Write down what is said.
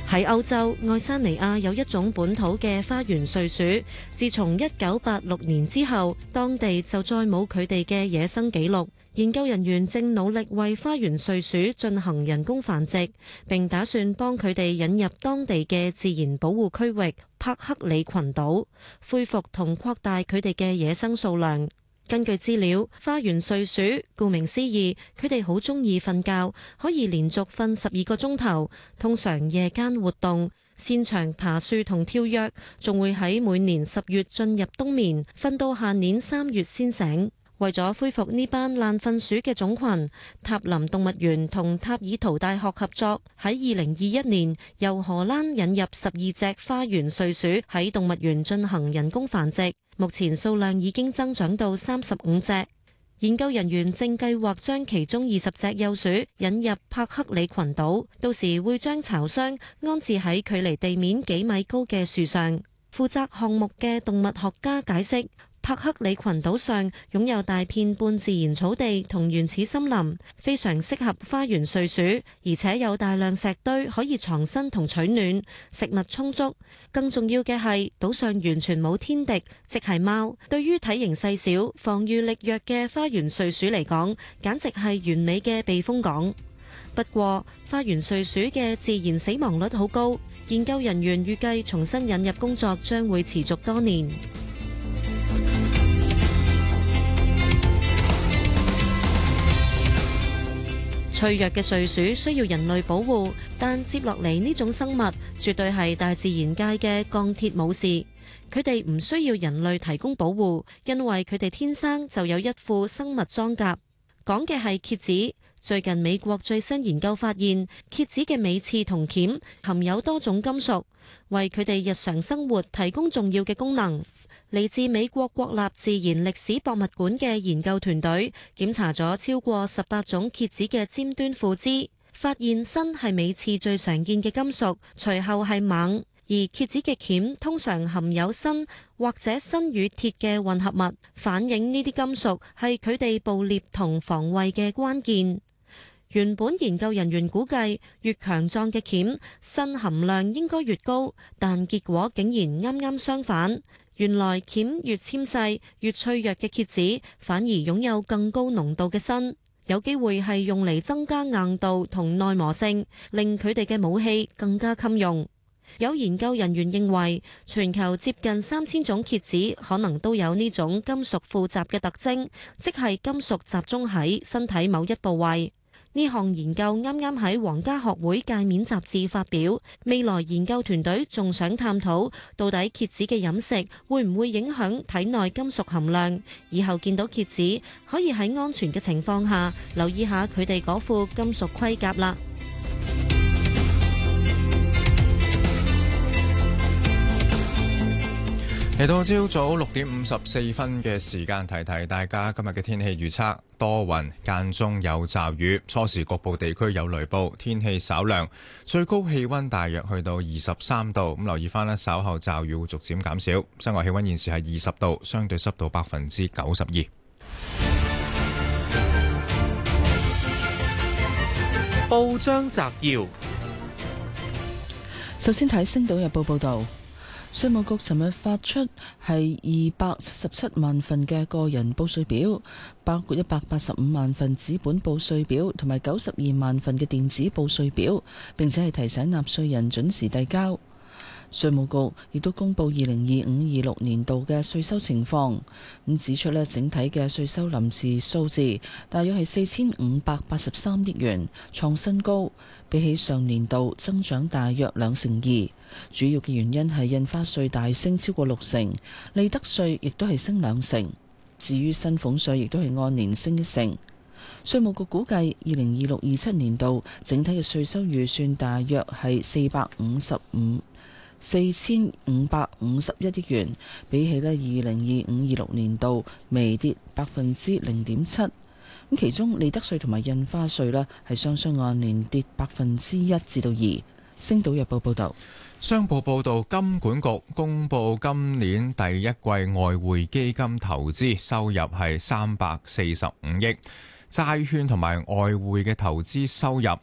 喺歐洲，愛沙尼亞有一種本土嘅花園睡鼠，自從1986年之後，當地就再冇佢哋嘅野生記錄。研究人員正努力為花園睡鼠進行人工繁殖，並打算幫佢哋引入當地嘅自然保護區域帕克里群島，恢復同擴大佢哋嘅野生數量。根據資料，花園睡鼠顧名思義，佢哋好鍾意瞓覺，可以連續瞓12個鐘頭，通常夜間活動，擅長爬樹同跳躍，仲會喺每年10月進入冬眠，瞓到下年3月先醒。為咗恢復呢班爛瞓鼠嘅種群，塔林動物園同塔爾圖大學合作，喺2021年由荷蘭引入12隻花園睡鼠喺動物園進行人工繁殖，目前數量已經增長到35隻。研究人員正計劃將其中20隻幼鼠引入帕克里群島，到時會將巢箱安置喺距離地面幾米高嘅樹上。負責項目嘅動物學家解釋，帕克里群島上擁有大片半自然草地同原始森林，非常適合花園睡鼠，而且有大量石堆可以藏身同取暖，食物充足。更重要嘅係，島上完全冇天敵，即係貓。對於體型細小、防禦力弱嘅花園睡鼠嚟講，簡直係完美嘅避風港。不過，花園睡鼠嘅自然死亡率好高，研究人員預計重新引入工作將會持續多年。脆弱嘅睡鼠需要人類保護，但接落嚟呢種生物絕對係大自然界嘅鋼鐵武士。佢哋唔需要人類提供保護，因為佢哋天生就有一副生物裝甲。講嘅係蠍子。最近美國最新研究發現，蠍子嘅尾刺同鉗含有多種金屬，為佢哋日常生活提供重要嘅功能。嚟自美國國立自然歷史博物館嘅研究團隊檢查咗超過18種蠍子嘅尖端附肢，發現砷係尾刺最常見嘅金屬，隨後係錳，而蠍子嘅鉗通常含有砷或者砷與鐵嘅混合物，反映呢啲金屬係佢哋捕獵同防衛嘅關鍵。原本研究人員估計越強壯嘅鉗，砷含量應該越高，但結果竟然啱啱相反。原來鉗越纖細、越脆弱嘅蠍子，反而擁有更高濃度嘅砷，有機會係用嚟增加硬度同耐磨性，令佢哋嘅武器更加襟用。有研究人員認為，全球接近3000種蠍子可能都有呢種金屬附雜嘅特徵，即係金屬集中喺身體某一部位。呢項研究啱啱喺皇家學會界面雜誌發表，未來研究團隊仲想探討到底蠍子嘅飲食會唔會影響體內金屬含量，以後見到蠍子可以喺安全嘅情況下留意下佢哋嗰副金屬盔甲啦。 嚟到朝早6點54分嘅時間，提提大家今日嘅天氣預測：多雲，間中有驟雨，初時局部地區有雷暴，天氣稍涼，最高氣溫大約去到23度。咁留意翻咧，稍後驟雨會逐漸減少。室外氣溫現時係20度，相對濕度92%。 報章摘要， 首先睇《星島日報》報道。稅務局尋日發出係277萬份嘅個人報稅表，包括185萬份紙本報稅表同埋92萬份嘅電子報稅表，並且係提醒納稅人準時遞交。稅務局亦都公布2025-26年度嘅稅收情況，咁指出咧，整體嘅稅收臨時數字大約係4583億元，創新高，比起上年度增長大約2%。主要嘅原因係印花稅大升超過60%，利得稅亦都係升2%。至於薪俸稅亦都係按年升1%。稅務局估計2026-27年度整體嘅稅收預算大約係4551億元，比起2025-26年度微跌0.7%。咁其中利得稅同埋印花稅係雙雙按年跌1%至2%。星島日報報道。 商報報道，金管局公布今年第一季外匯基金投資收入係345億，債券同埋外匯嘅投資收入